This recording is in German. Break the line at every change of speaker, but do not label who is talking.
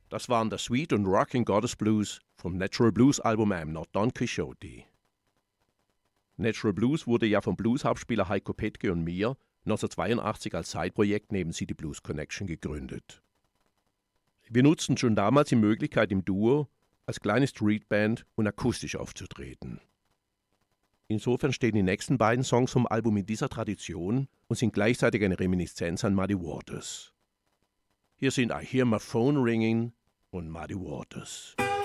Das waren der Sweet und Rocking Goddess Blues vom Natural Blues Album I'm Not Don Quixote. Natural Blues wurde ja vom Blues-Hauptspieler Heiko Petke und mir 1982 als Sideprojekt neben City Blues Connection gegründet. Wir nutzten schon damals die Möglichkeit, im Duo als kleine Streetband und akustisch aufzutreten. Insofern stehen die nächsten beiden Songs vom Album in dieser Tradition und sind gleichzeitig eine Reminiszenz an Muddy Waters. Hier sind I Hear My Phone Ringing und Muddy Waters.